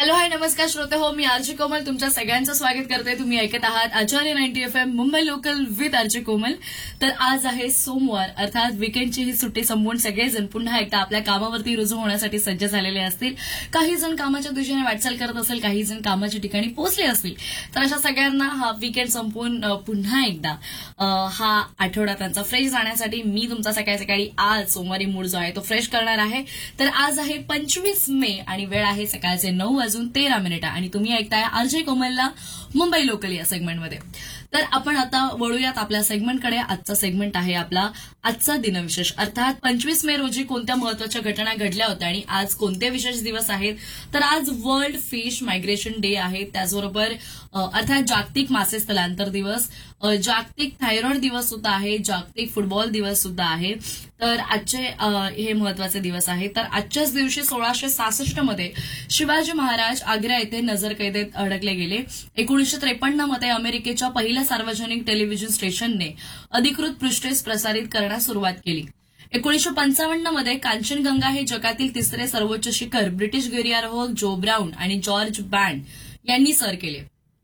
Hello hi नमस्कार श्रोते हो, मी आरजे कोमल तुमच्या सगळ्यांचं स्वागत करते. तुम्ही ऐकत आहात आचार्य 90 FM Mumbai local with RJ कोमल. तर आज आहे सोमवार, अर्थात वीकेंडची ही सुट्टी संपवून सगळेजण पुन्हा एकदा आपल्या कामावरती रुजू होण्यासाठी सज्ज झालेले असतील. काही जण कामाच्या दिशेने वाटचाल करत असेल, काही जण कामाच्या ठिकाणी पोहोचले असतील. तर अशा सगळ्यांना हा वीकेंड संपवून पुन्हा एकदा हा आठवडा त्यांचा फ्रेश जाण्यासाठी मी तुमचा सकाळी सकाळी आज सोमवारी मूड जो आहे तो फ्रेश करणार आहे. तर आज आहे 25 मे आणि वेळ आहे सकाळचे 9:13 आणि तुम्ही ऐकताय आरजे कोमलला मुंबई लोकल या सेगमेंटमध्ये. तर आपण आता वळूयात आपल्या सेगमेंटकडे. आजचा सेगमेंट आहे आपला आजचा दिनविशेष, अर्थात 25 मे रोजी कोणत्या महत्वाच्या घटना घडल्या होत्या आणि आज कोणते विशेष दिवस आहेत. तर आज वर्ल्ड फिश मायग्रेशन डे आहे, त्याचबरोबर अर्थात जागतिक मासे स्थलांतर दिवस, जागतिक थायरॉइड दिवस सुद्धा आहे, जागतिक फुटबॉल दिवस सुद्धा आहे. तर आजचे हे महत्वाचे दिवस आहे. तर आजच्याच दिवशी 1666 मध्ये शिवाजी महाराज आग्रा येथे नजरकैदेत अडकले गेले. 1953 मध्ये अमेरिकेच्या पहिल्या सार्वजनिक टेलिव्हिजन स्टेशनने अधिकृत पृष्ठेस प्रसारित करण्यास सुरुवात केली. 1955 मध्ये कांचनगंगा हे जगातील तिसरे सर्वोच्च शिखर ब्रिटिश गिर्यारोहक जो ब्राऊन आणि जॉर्ज बँड यांनी सर केले.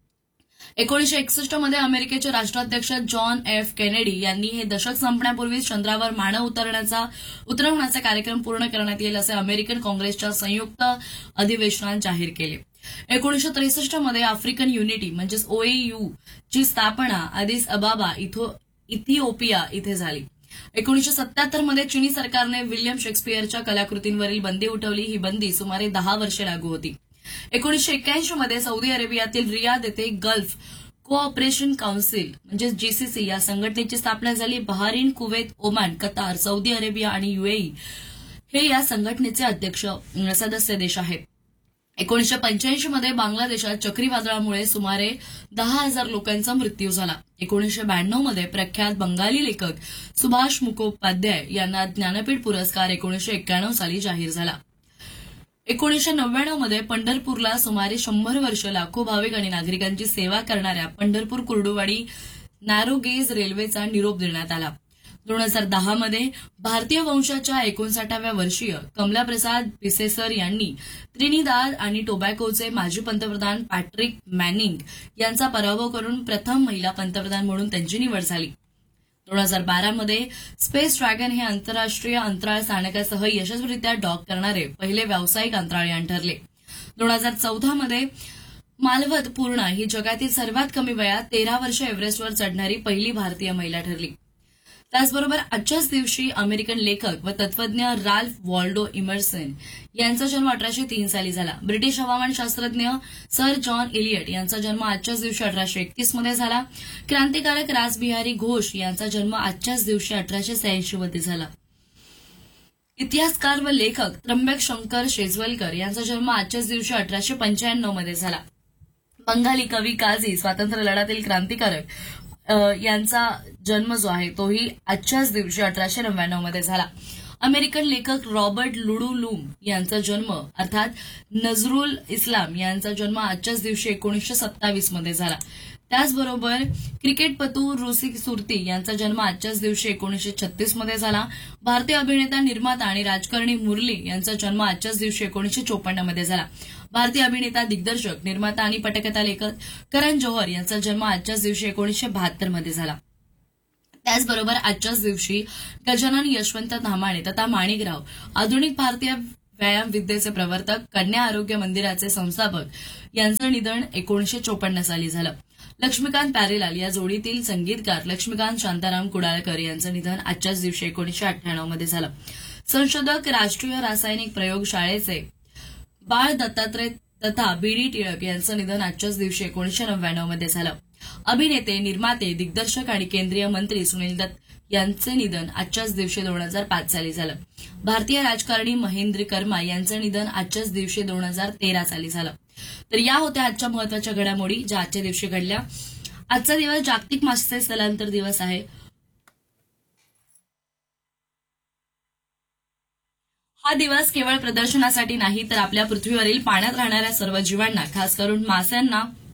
1961 मध्ये अमेरिकेचे राष्ट्राध्यक्ष जॉन एफ केनेडी यांनी हे दशक संपण्यापूर्वी चंद्रावर मानव उतरवण्याचा कार्यक्रम पूर्ण करण्यात येईल असे अमेरिकन काँग्रेसच्या संयुक्त अधिवेशनात जाहीर केले. 1963 मध्ये आफ्रिकन युनिटी म्हणजेच OAU ची स्थापना अदिस अबाबा इथिओपिया इथे झाली. 1977 मध्ये चिनी सरकारने विल्यम शेक्सपियरच्या कलाकृतींवरील बंदी उठवली. ही बंदी सुमारे 10 वर्षे लागू होती. 1981 मध्ये सौदी अरेबियातील रियाद येथे गल्फ कोऑपरेशन काउन्सिल म्हणजेच GCC या संघटनेची स्थापना झाली. Bahrain, Kuwait, Oman, Qatar, Saudi Arabia आणि UAE हे या संघटनेचे अध्यक्ष सदस्य देश आहेत. 1985 मध्ये बांगलादेशात चक्रीवादळामुळे सुमारे 10,000 लोकांचा मृत्यू झाला. 1992 मध्ये प्रख्यात बंगाली लेखक सुभाष मुखोपाध्याय यांना ज्ञानपीठ पुरस्कार 1991 साली जाहीर झाला. 1999 मध्ये पंढरपूरला सुमारे 100 वर्ष लाखो भाविक आणि नागरिकांची सेवा करणाऱ्या पंढरपूर कुर्डुवाडी नॅरोगेज रेल्वेचा निरोप देण्यात आला. 2010 मध्ये भारतीय वंशाच्या 59व्या वर्षीय कमलाप्रसाद पिसेसर यांनी त्रिनिदाद आणि टोबॅगोचे माजी पंतप्रधान पॅट्रिक मॅनिंग यांचा पराभव करून प्रथम महिला पंतप्रधान म्हणून त्यांची निवड झाली. 2012 मध्ये स्पेस ड्रॅगन हे आंतरराष्ट्रीय अंतराळ स्थानकासह यशस्वीरित्या डॉक करणारे पहिले व्यावसायिक अंतराळयान ठरले. 2014 मध्ये मालवत पूर्णा ही जगातील सर्वात कमी वयात 13 वर्ष एव्हरेस्टवर चढणारी पहिली भारतीय महिला ठरली. त्याचबरोबर आजच्याच दिवशी अमेरिकन लेखक व तत्वज्ञ राल्फ वॉल्डो इमर्सन यांचा जन्म 1803 साली झाला. ब्रिटिश हवामानशास्त्रज्ञ सर जॉन इलियट यांचा जन्म आजच्याच दिवशी 1831 मध्ये झाला. क्रांतिकारक रासबिहारी घोष यांचा जन्म आजच्याच दिवशी 1886 मध्ये झाला. इतिहासकार व लेखक त्र्यंबक शंकर शेजवलकर यांचा जन्म आजच्याच दिवशी 1895 मध्ये झाला. बंगाली कवी काझी स्वातंत्र्य लढ्यातील क्रांतिकारक यांचा जन्म जो आहे तोही आजच्याच दिवशी 1899 मध्ये झाला. अमेरिकन लेखक रॉबर्ट लुडूलूम यांचा जन्म अर्थात नजरुल इस्लाम यांचा जन्म आजच्याच दिवशी 1927 मध्ये झाला. त्याचबरोबर क्रिकेटपटू रुसी सुरती यांचा जन्म आजच्याच दिवशी 1936 मध्ये झाला. भारतीय अभिनेता, निर्माता आणि राजकारणी मुरली यांचा जन्म आजच्याच दिवशी 1954 मध्ये झाला. भारतीय अभिनेता, दिग्दर्शक, निर्माता आणि पटकथा लेखक करण जोहर यांचा जन्म आजच्याच दिवशी 1972 मध्ये झाला. त्याचबरोबर आजच्याच दिवशी गजानन यशवंत धामाणे तथा माणिकराव आधुनिक भारतीय व्यायाम विद्येचे प्रवर्तक, कन्या आरोग्य मंदिराचे संस्थापक यांचं निधन 1954 साली झालं. लक्ष्मीकांत प्यारेलाल या जोडीतील संगीतकार लक्ष्मीकांत शांताराम कुडाळकर यांचं निधन आजच्याच दिवशी 1998 मध्ये झालं. संशोधक, राष्ट्रीय रासायनिक प्रयोगशाळेचे बाळ दत्तात्रय तथा BD टिळक यांचं निधन आजच्याच दिवशी 1999 मध्ये झालं. अभिनेते, निर्माते, दिग्दर्शक आणि केंद्रीय मंत्री सुनील दत्त यांचे निधन आजच्याच दिवशी 2005 साली झालं. भारतीय राजकारणी महेंद्र कर्मा यांचं निधन आजच्याच दिवशी 2013 साली झालं. तर या होत्या आजच्या महत्वाच्या घडामोडी ज्या आजच्या दिवशी घडल्या. आजचा दिवस जागतिक मासे स्थलांतर दिवस आहे. हा दिवस केवळ प्रदर्शनासाठी नाही तर आपल्या पृथ्वीवरील पाण्यात राहणाऱ्या सर्व जीवांना, खास करून माशांना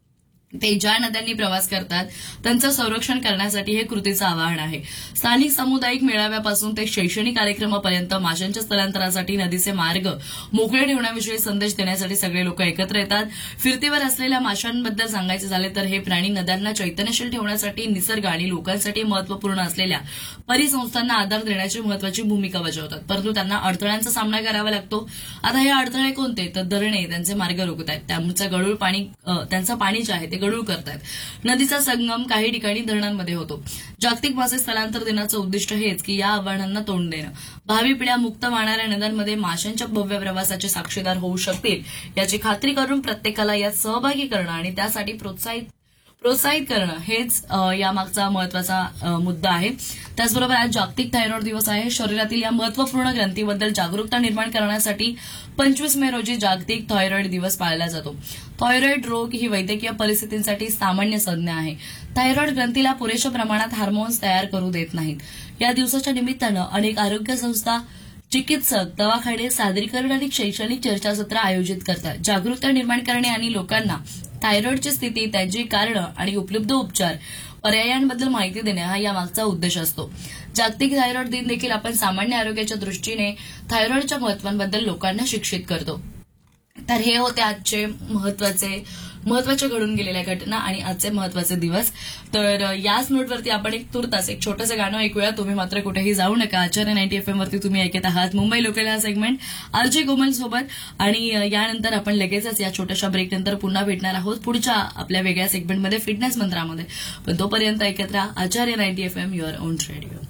ते ज्या नद्यांनी प्रवास करतात त्यांचं संरक्षण करण्यासाठी हे कृतीचं आवाहन आहे. स्थानिक सामुदायिक मेळाव्यापासून ते शैक्षणिक कार्यक्रमापर्यंत माशांच्या स्थलांतरासाठी नदीचे मार्ग मोकळे ठेवण्याविषयी संदेश देण्यासाठी सगळे लोक एकत्र येतात. फिरतीवर असलेल्या माशांबद्दल सांगायचे झाले तर हे प्राणी नद्यांना चैतन्यशील ठेवण्यासाठी निसर्ग आणि लोकांसाठी महत्वपूर्ण असलेल्या परिसंस्थांना आधार देण्याची महत्वाची भूमिका बजावतात, परंतु त्यांना अडथळ्यांचा सामना करावा लागतो. आता हे अडथळे कोणते? तर धरणे त्यांचे मार्ग रोखत आहेत, त्यामुळे गढूळ पाणी त्यांचं पाणी जे आहे ते गढूळ करतायत. नदीचा संगम काही ठिकाणी धरणांमध्ये होतो. जागतिक मासे स्थलांतर दिनाचं उद्दिष्ट हेच की या आव्हानांना तोंड देणं. भावी पिढ्या मुक्त वाहणाऱ्या नद्यांमध्ये माशांच्या भव्य प्रवासाचे साक्षीदार होऊ शकतील याची खात्री करून प्रत्येकाला यात सहभागी करणं आणि त्यासाठी प्रोत्साहित करणं हेच यामागचा महत्वाचा मुद्दा आहे. त्याचबरोबर आज जागतिक थायरॉइड दिवस आहे. शरीरातील या महत्वपूर्ण ग्रंथीबद्दल जागरूकता निर्माण करण्यासाठी 25 मे रोजी जागतिक थायरॉइड दिवस पाळला जातो. थायरॉइड रोग ही वैद्यकीय परिस्थितींसाठी सामान्य संज्ञा आहे. थायरॉइड ग्रंथीला पुरेशा प्रमाणात हार्मोन्स तयार करू देत नाहीत. या दिवसाच्या निमित्तानं अनेक आरोग्य संस्था, चिकित्सक, दवाखाने सादरीकरण आणि शैक्षणिक चर्चासत्र आयोजित करतात. जागरूकता निर्माण करणे आणि लोकांना थायरॉइडची स्थिती, त्यांची कारणं आणि उपलब्ध उपचार पर्यायांबद्दल माहिती देणे हा यामागचा उद्देश असतो. जागतिक थायरॉइड दिन देखील आपण सामान्य आरोग्याच्या दृष्टीने थायरॉइडच्या महत्वांबद्दल लोकांना शिक्षित करतो. तर हे होते आजचे महत्वाचे घडून गेलेल्या घटना आणि आजचे महत्वाचे दिवस. तर याच नोटवरती आपण एक तुर्तास एक छोटंसं गाणं ऐकूया. तुम्ही मात्र कुठेही जाऊ नका. आचार्य 90 FM वरती तुम्ही ऐकत आहात मुंबई लोकल हा सेगमेंट आरजे कोमल सोबत. आणि यानंतर आपण लगेचच या छोट्याशा ब्रेक नंतर पुन्हा भेटणार आहोत पुढच्या आपल्या वेगळ्या सेगमेंटमध्ये, फिटनेस मंत्रामध्ये. पण तोपर्यंत ऐकत राहा आचार्य 90 FM, युअर ओन रेडिओ.